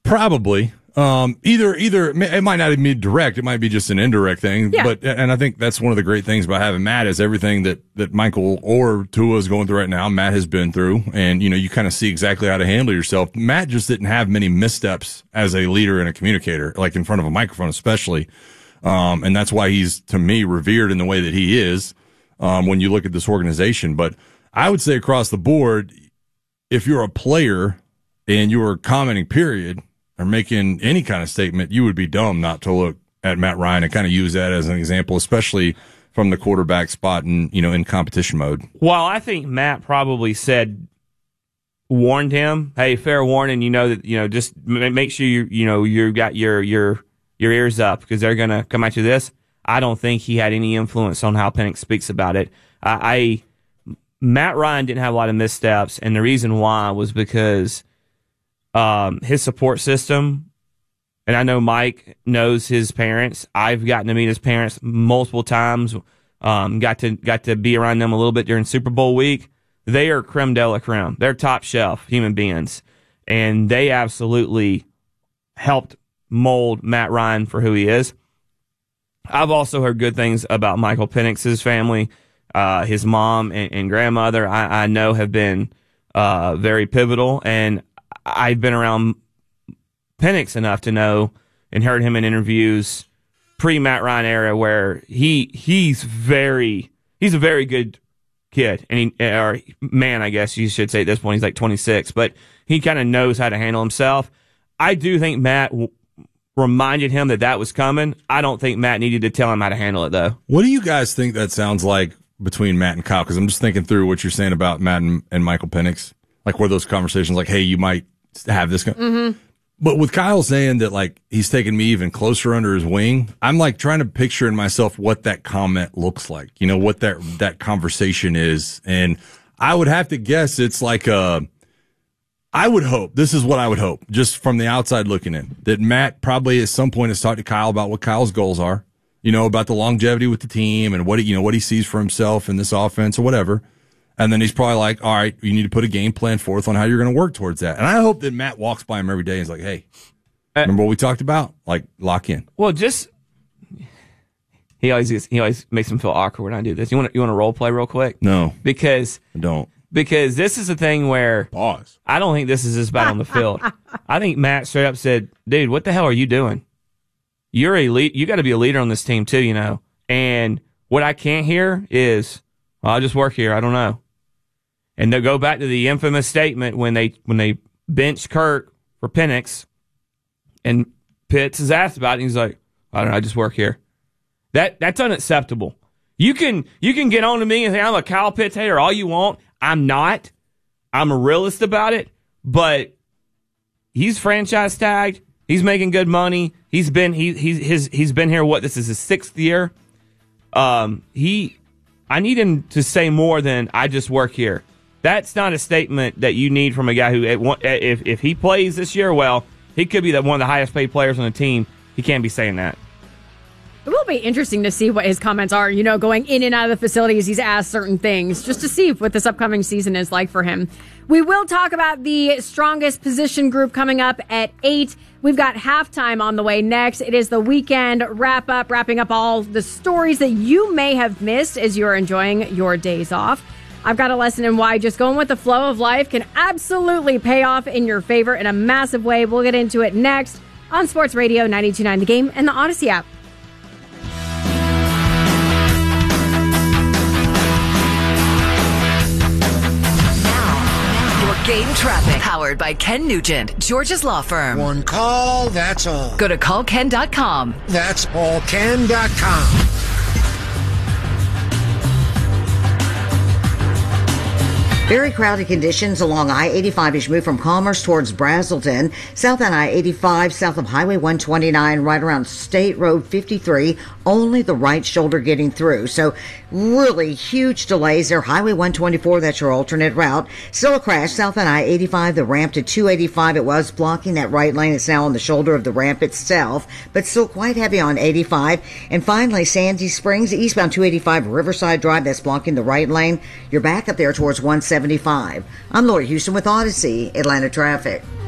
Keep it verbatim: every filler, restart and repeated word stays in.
Probably. Um, either, either, it might not even be direct. It might be just an indirect thing. Yeah. But, and I think that's one of the great things about having Matt is everything that, that Michael or Tua is going through right now, Matt has been through. And, you know, you kind of see exactly how to handle yourself. Matt just didn't have many missteps as a leader and a communicator, like in front of a microphone, especially. Um, and that's why he's, to me, revered in the way that he is, um, when you look at this organization. But I would say across the board, if you're a player and you're commenting, period, or making any kind of statement, you would be dumb not to look at Matt Ryan and kind of use that as an example, especially from the quarterback spot and, you know, in competition mode. Well, I think Matt probably said, warned him, hey, fair warning, you know, that, you know, just make sure you, you know, you got your, your, your ears up because they're going to come at you this. I don't think he had any influence on how Penix speaks about it. I, I, Matt Ryan didn't have a lot of missteps, and the reason why was because Um, his support system, and I know Mike knows his parents. I've gotten to meet his parents multiple times. Um, got to got to be around them a little bit during Super Bowl week. They are creme de la creme. They're top shelf human beings, and they absolutely helped mold Matt Ryan for who he is. I've also heard good things about Michael Penix's family. Uh, his mom and, and grandmother, I, I know, have been uh, very pivotal, and I've been around Penix enough to know and heard him in interviews pre-Matt Ryan era where he he's very he's a very good kid and he or man I guess you should say at this point he's like twenty-six, but he kind of knows how to handle himself. I do think Matt w- reminded him that that was coming. I don't think Matt needed to tell him how to handle it though. What do you guys think that sounds like between Matt and Kyle? Because I'm just thinking through what you're saying about Matt and, and Michael Penix. Like, were those conversations like, hey, you might have this. Con-. Mm-hmm. But with Kyle saying that, like, he's taking me even closer under his wing, I'm like trying to picture in myself what that comment looks like, you know, what that, that conversation is. And I would have to guess it's like a, I would hope, this is what I would hope, just from the outside looking in, that Matt probably at some point has talked to Kyle about what Kyle's goals are, you know, about the longevity with the team and what, he, you know, what he sees for himself in this offense or whatever. And then he's probably like, all right, you need to put a game plan forth on how you're going to work towards that. And I hope that Matt walks by him every day and is like, hey, remember what we talked about? Like, lock in. Well, just he always gets, he always makes him feel awkward when I do this. You want to, you want to role play real quick? No. Because I don't. Because this is a thing where pause. I don't think this is as bad on the field. I think Matt straight up said, dude, what the hell are you doing? You're a lead, you got to be a leader on this team too, you know. And what I can't hear is, well, I'll just work here. I don't know. And they'll go back to the infamous statement when they when they benched Kirk for Penix, and Pitts is asked about it, and he's like, I don't know, I just work here. That that's unacceptable. You can you can get on to me and say I'm a Kyle Pitts hater all you want. I'm not. I'm a realist about it, but he's franchise tagged. He's making good money. He's been he he's his he's been here. What, this is his sixth year. Um, he, I need him to say more than I just work here. That's not a statement that you need from a guy who, if if he plays this year well, he could be the, one of the highest paid players on the team. He can't be saying that. It will be interesting to see what his comments are, you know, going in and out of the facility as he's asked certain things, just to see what this upcoming season is like for him. We will talk about the strongest position group coming up at eight. We've got halftime on the way next. It is the weekend wrap up, wrapping up all the stories that you may have missed as you're enjoying your days off. I've got a lesson in why just going with the flow of life can absolutely pay off in your favor in a massive way. We'll get into it next on Sports Radio ninety-two point nine The Game and the Odyssey app. Game traffic powered by Ken Nugent, George's law firm. One call, that's all. Go to call ken dot com. That's all ken dot com. Very crowded conditions along I eighty-five as you move from Commerce towards Brazelton. South on I eighty-five, south of Highway one twenty-nine, right around State Road fifty-three. Only the right shoulder getting through. So really huge delays there. Highway one twenty-four, that's your alternate route. Still a crash south on I eighty-five, the ramp to two eighty-five. It was blocking that right lane. It's now on the shoulder of the ramp itself, but still quite heavy on eighty-five. And finally, Sandy Springs, eastbound two eighty-five Riverside Drive, that's blocking the right lane. You're back up there towards one seventy-five. I'm Lori Houston with Odyssey, Atlanta Traffic.